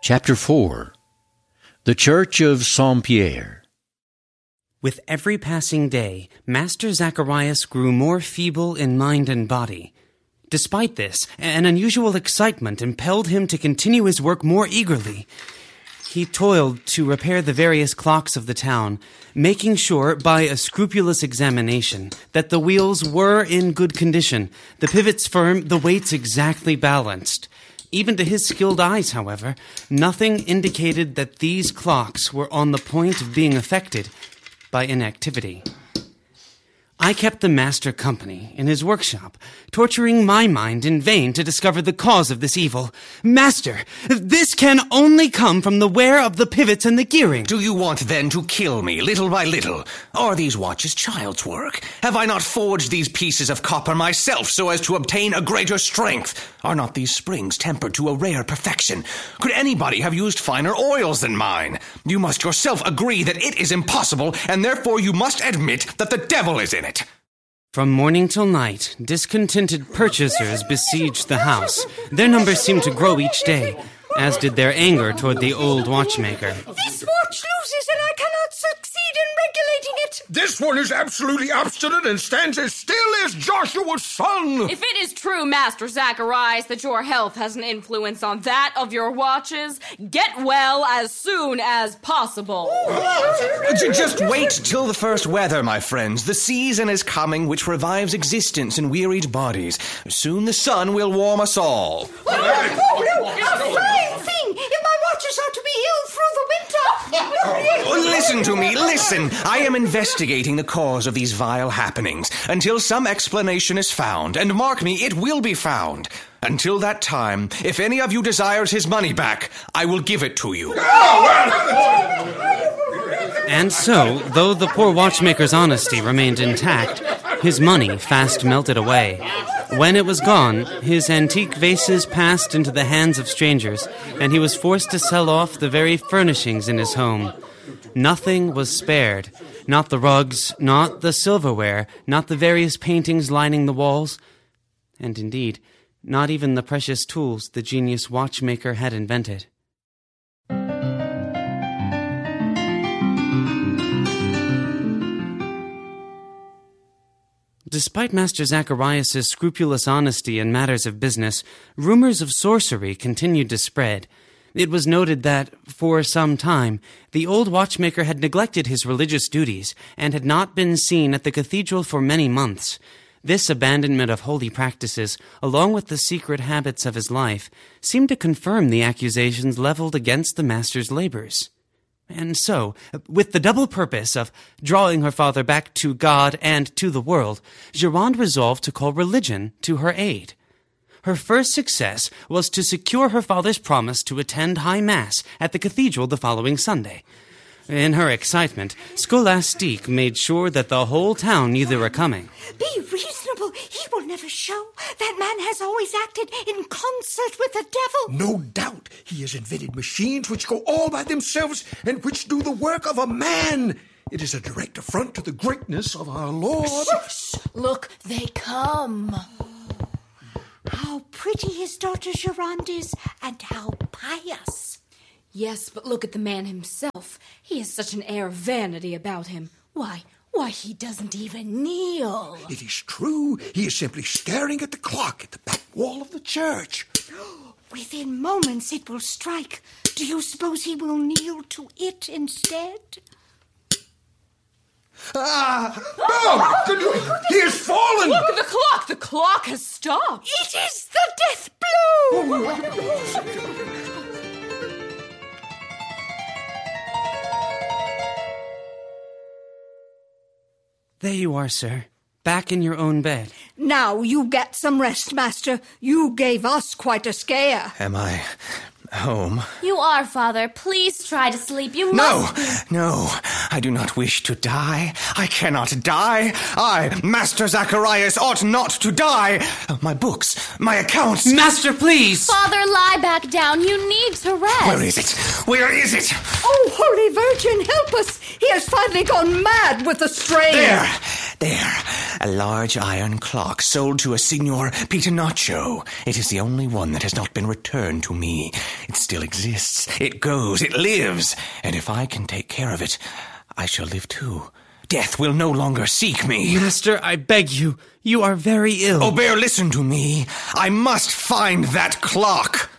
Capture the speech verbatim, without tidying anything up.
Chapter four. The Church of Saint-Pierre. With every passing day, Master Zacharias grew more feeble in mind and body. Despite this, an unusual excitement impelled him to continue his work more eagerly. He toiled to repair the various clocks of the town, making sure, by a scrupulous examination, that the wheels were in good condition, the pivots firm, the weights exactly balanced. Even to his skilled eyes, however, nothing indicated that these clocks were on the point of being affected by inactivity. I kept the master company in his workshop, torturing my mind in vain to discover the cause of this evil. Master, this can only come from the wear of the pivots and the gearing. Do you want then to kill me little by little? Are these watches child's work? Have I not forged these pieces of copper myself so as to obtain a greater strength? Are not these springs tempered to a rare perfection? Could anybody have used finer oils than mine? You must yourself agree that it is impossible, and therefore you must admit that the devil is in it. From morning till night, discontented purchasers besieged the house. Their numbers seemed to grow each day, as did their anger toward the old watchmaker. This watch loses, and I cannot succeed in regulating it. This one is absolutely obstinate and stands as still as Joshua's son. If it is true, Master Zacharias, that your health has an influence on that of your watches, get well as soon as possible. Just wait till the first weather, my friends. The season is coming which revives existence in wearied bodies. Soon the sun will warm us all. Oh, no, a flying thing! If my watches are to be ill through the winter! Listen to me, listen. I am investigating the cause of these vile happenings until some explanation is found, and mark me, it will be found. Until that time, if any of you desires his money back, I will give it to you. And so, though the poor watchmaker's honesty remained intact, his money fast melted away. When it was gone, his antique vases passed into the hands of strangers, and he was forced to sell off the very furnishings in his home. Nothing was spared. Not the rugs, not the silverware, not the various paintings lining the walls, and indeed, not even the precious tools the genius watchmaker had invented. Despite Master Zacharias' scrupulous honesty in matters of business, rumors of sorcery continued to spread. It was noted that, for some time, the old watchmaker had neglected his religious duties and had not been seen at the cathedral for many months. This abandonment of holy practices, along with the secret habits of his life, seemed to confirm the accusations leveled against the master's labors. And so, with the double purpose of drawing her father back to God and to the world, Gironde resolved to call religion to her aid. Her first success was to secure her father's promise to attend High Mass at the cathedral the following Sunday. In her excitement, Scholastique made sure that the whole town knew they were coming. Be reasonable. He will never show. That man has always acted in concert with the devil. No doubt he has invented machines which go all by themselves and which do the work of a man. It is a direct affront to the greatness of our Lord. Shush! Look, they come. How pretty his daughter Gironde is, and how pious. Yes, but look at the man himself. He has such an air of vanity about him. Why, why, he doesn't even kneel. It is true. He is simply staring at the clock at the back wall of the church. Within moments it will strike. Do you suppose he will kneel to it instead? Ah! No! He has fallen! Look at the clock! The clock has stopped! It is the death blow! There you are, sir, back in your own bed. Now you get some rest, Master. You gave us quite a scare. Am I home? You are, Father. Please try to sleep. You No, must... no, I do not wish to die. I cannot die. I, Master Zacharias, ought not to die. My books, my accounts. Master, please! Father, lie back down. You need to rest. Where is it? Where is it? Oh, Holy Virgin, help us! He has finally gone mad with the strain. There, there. A large iron clock sold to a Signor Pitanaccio. It is the only one that has not been returned to me. It still exists. It goes. It lives. And if I can take care of it, I shall live too. Death will no longer seek me. Master, I beg you. You are very ill. Aubert, listen to me. I must find that clock.